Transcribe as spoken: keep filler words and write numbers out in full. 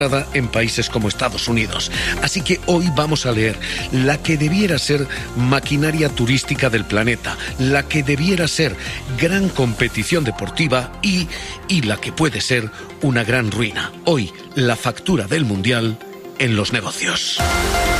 en países como Estados Unidos. Así que hoy vamos a leer la que debiera ser maquinaria turística del planeta, la que debiera ser gran competición deportiva y, y la que puede ser una gran ruina. Hoy, la factura del Mundial en los negocios.